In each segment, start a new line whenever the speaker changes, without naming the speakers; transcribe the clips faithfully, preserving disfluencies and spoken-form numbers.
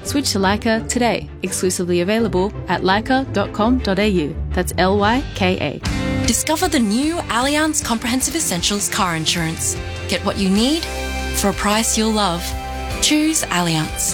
Switch to Leica today. Exclusively available at leica dot com dot a u. That's L Y K A.
Discover the new Allianz Comprehensive Essentials car insurance. Get what you need for a price you'll love. Choose Allianz.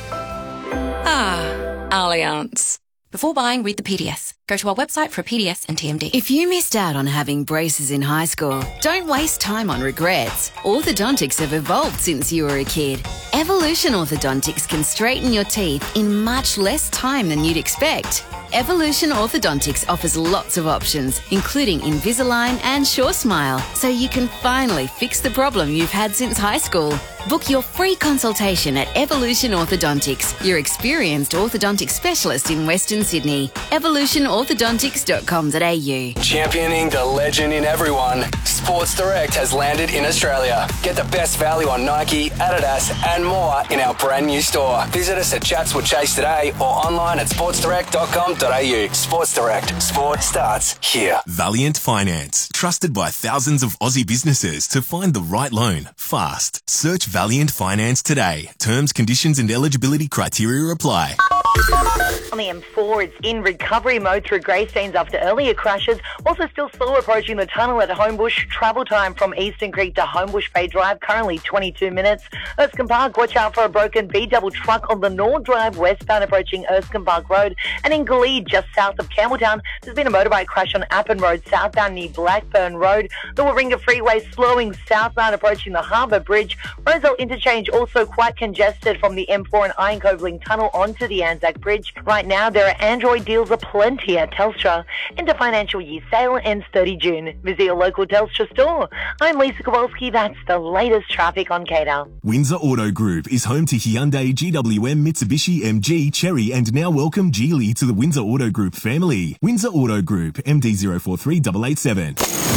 Ah, Allianz. Before buying, read the P D S. Go to our website for a P D S and T M D.
If you missed out on having braces in high school, don't waste time on regrets. Orthodontics have evolved since you were a kid. Evolution Orthodontics can straighten your teeth in much less time than you'd expect. Evolution Orthodontics offers lots of options, including Invisalign and Sure Smile, so you can finally fix the problem you've had since high school. Book your free consultation at Evolution Orthodontics, your experienced orthodontic specialist in Western Sydney. evolution orthodontics dot com dot a u.
Championing the legend in everyone, Sports Direct has landed in Australia. Get the best value on Nike, Adidas and more in our brand new store. Visit us at Chatswood Chase today or online at sports direct dot com dot a u. Sports Direct. Sport starts here.
Valiant Finance. Trusted by thousands of Aussie businesses to find the right loan fast. Search Valiant Finance today. Terms, conditions and eligibility criteria apply.
On the M four, it's in recovery mode through Greystanes after earlier crashes. Also still slow approaching the tunnel at Homebush. Travel time from Eastern Creek to Homebush Bay Drive, currently twenty-two minutes. Erskine Park, watch out for a broken B-double truck on the North Drive westbound approaching Erskine Park Road. And in Glebe, just south of Campbelltown, there's been a motorbike crash on Appin Road southbound near Blackburn Road. The Warringah Freeway slowing southbound approaching the Harbour Bridge. Roselle Interchange also quite congested from the M four and Iron Cove Link Tunnel onto the Anzac Bridge. Right now, there are Android deals aplenty at Telstra. End of financial year sale ends thirtieth of June. Visit your local Telstra store. I'm Lisa Kowalski. That's the latest traffic on K D A L.
Windsor Auto Group is home to Hyundai, G W M, Mitsubishi, M G, Chery and now welcome Geely to the Windsor Auto Group family. Windsor Auto Group, M D zero four three eight eight seven.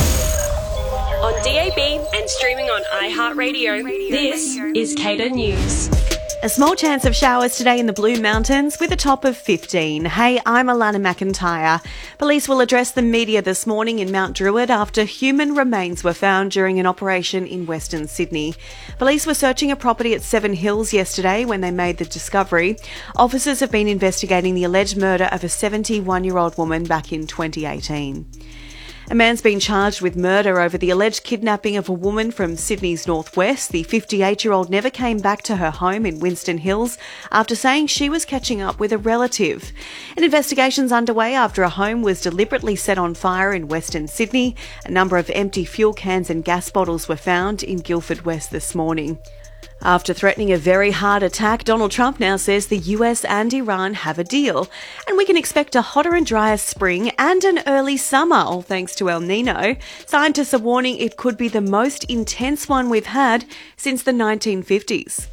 On D A B and streaming on iHeartRadio, this is K D A News.
A small chance of showers today in the Blue Mountains with a top of fifteen. Hey, I'm Alana McIntyre. Police will address the media this morning in Mount Druitt after human remains were found during an operation in Western Sydney. Police were searching a property at Seven Hills yesterday when they made the discovery. Officers have been investigating the alleged murder of a seventy-one-year-old woman back in twenty eighteen. A man's been charged with murder over the alleged kidnapping of a woman from Sydney's northwest. The fifty-eight-year-old never came back to her home in Winston Hills after saying she was catching up with a relative. An investigation's underway after a home was deliberately set on fire in Western Sydney. A number of empty fuel cans and gas bottles were found in Guildford West this morning. After threatening a very hard attack, Donald Trump now says the U S and Iran have a deal. And we can expect a hotter and drier spring and an early summer, all thanks to El Nino. Scientists are warning it could be the most intense one we've had since the nineteen fifties.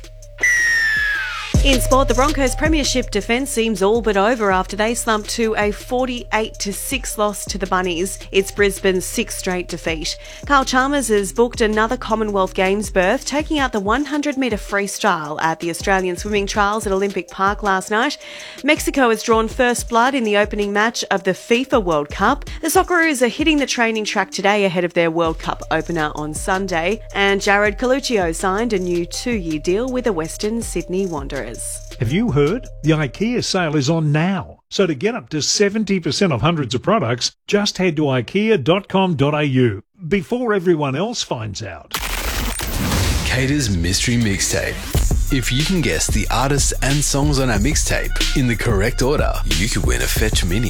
In sport, the Broncos' premiership defence seems all but over after they slumped to a forty-eight to six loss to the Bunnies. It's Brisbane's sixth straight defeat. Kyle Chalmers has booked another Commonwealth Games berth, taking out the one hundred metre freestyle at the Australian Swimming Trials at Olympic Park last night. Mexico has drawn first blood in the opening match of the FIFA World Cup. The Socceroos are hitting the training track today ahead of their World Cup opener on Sunday. And Jared Coluccio signed a new two-year deal with the Western Sydney Wanderers.
Have you heard? The IKEA sale is on now. So to get up to seventy percent off hundreds of products, just head to ikea dot com dot a u before everyone else finds out.
Cater's Mystery Mixtape. If you can guess the artists and songs on our mixtape in the correct order, you could win a Fetch Mini.